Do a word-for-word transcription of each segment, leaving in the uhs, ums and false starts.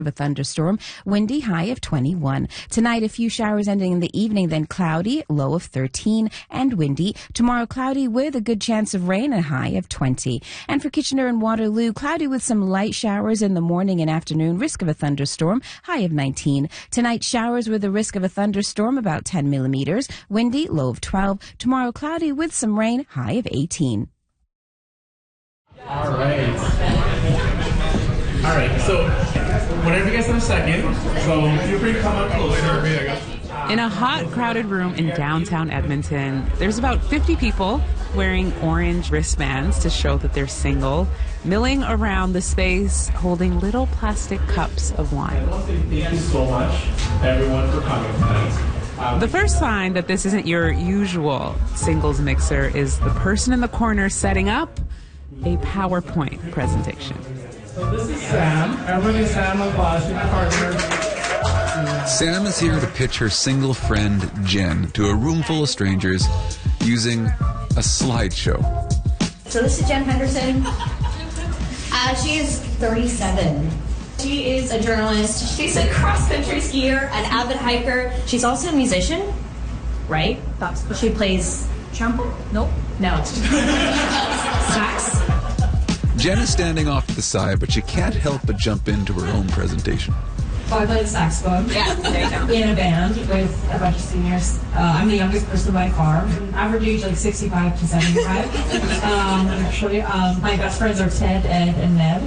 of a thunderstorm, windy, high of twenty-one. Tonight, a few showers ending in the evening, then cloudy, low of thirteen, and windy. Tomorrow, cloudy with a good chance of rain, a high of twenty. And for Kitchener and Waterloo, cloudy with some light showers in the morning and afternoon, risk of a thunderstorm, high of nineteen. Tonight, showers with a risk of a thunderstorm, about ten millimeters, windy, low of twelve. Tomorrow, cloudy with some rain, high of eighteen. All right. All right, so whenever you guys have a second, so feel free to come up closer. In a hot, crowded room in downtown Edmonton, there's about fifty people wearing orange wristbands to show that they're single, milling around the space, holding little plastic cups of wine. Thank you so much, everyone, for coming tonight. The first sign that this isn't your usual singles mixer is the person in the corner setting up a PowerPoint presentation. So this is Sam. Everybody, Sam LaClaus, my partner. Sam is here to pitch her single friend, Jen, to a room full of strangers using a slideshow. So this is Jen Henderson. Uh, she is thirty-seven. She is a journalist. She's a cross-country skier, an avid hiker. She's also a musician, right? That's she plays trumpet? Nope. No. Sax. Jen is standing off to the side, but she can't help but jump into her own presentation. So I play the saxophone. Yeah, there you go. In a band with a bunch of seniors. Uh, I'm the youngest person by far. Average age like sixty-five to seventy-five. um, actually, um, my best friends are Ted, Ed, and Ned.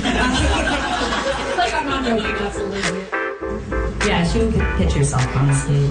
Like I'm not joking. That's a little weird. Yeah, she can pitch herself, honestly.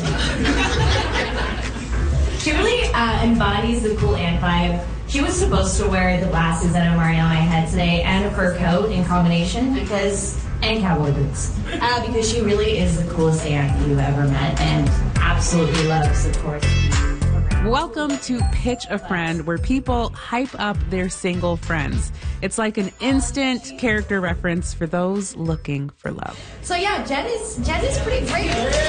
She really uh, embodies the cool Anne vibe. She was supposed to wear the glasses that I'm wearing on my head today and a fur coat in combination because, and cowboy boots, uh, because she really is the coolest aunt you've ever met and absolutely loves, of course. Welcome to Pitch a Friend, where people hype up their single friends. It's like an instant character reference for those looking for love. So yeah, Jen is Jen is pretty great.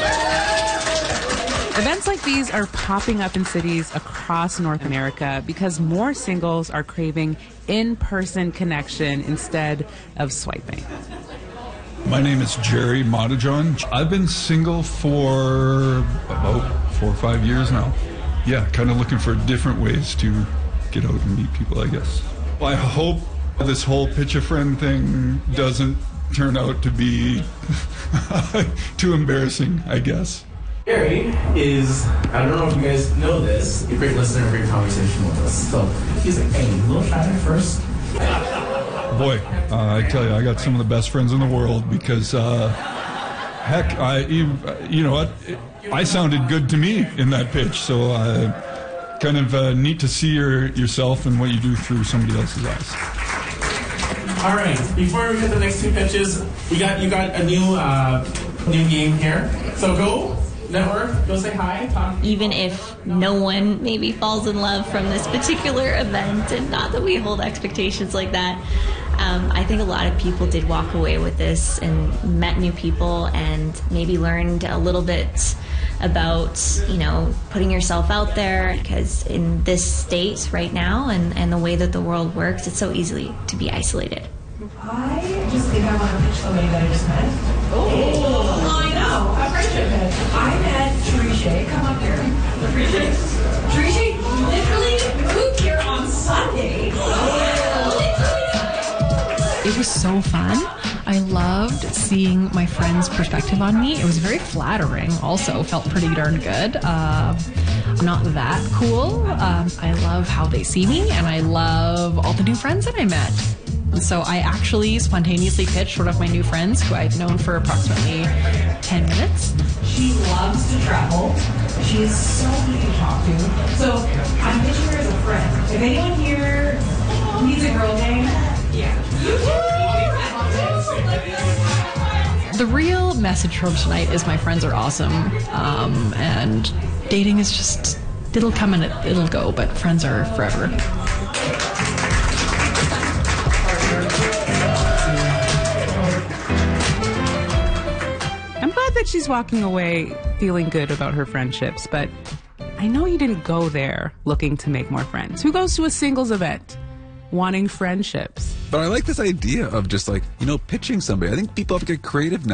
Events like these are popping up in cities across North America because more singles are craving in-person connection instead of swiping. My name is Jerry Mottajon. I've been single for about four or five years now. Yeah, kind of looking for different ways to get out and meet people, I guess. Well, I hope this whole pitch a friend thing doesn't turn out to be too embarrassing, I guess. Gary is, I don't know if you guys know this, a great listener, a great conversation with us. So he's like, hey, a little shy at first. Boy, uh, I tell you, I got some of the best friends in the world because, uh, heck, I, you, you know what, I sounded good to me in that pitch, so uh, kind of uh, neat to see your, yourself and what you do through somebody else's eyes. All right, before we hit the next two pitches, we got you got a new uh, new game here. So go. Network, go say hi, talk. Even if no one maybe falls in love from this particular event, and not that we hold expectations like that, um, I think a lot of people did walk away with this and met new people and maybe learned a little bit about, you know, putting yourself out there, because in this state right now and, and the way that the world works, it's so easy to be isolated. I just think I want to pitch somebody that I just met. Oh, I know. A friendship pitch. I met Trisha. Come up here. Trisha literally moved here on Sunday. It was so fun. I loved seeing my friend's perspective on me. It was very flattering. Also felt pretty darn good. Uh, I'm not that cool. Um, I love how they see me, and I love all the new friends that I met. So I actually spontaneously pitched one of my new friends who I've known for approximately ten minutes. She loves to travel. She's so easy to talk to. So I'm pitching her as a friend. If anyone here needs a girl gang, yeah. The real message from tonight is my friends are awesome. Um, and dating is just, it'll come and it, it'll go, but friends are forever. I'm glad that she's walking away feeling good about her friendships, but I know you didn't go there looking to make more friends. Who goes to a singles event wanting friendships. But I like this idea of just like, you know, pitching somebody. I think people have to get creative now.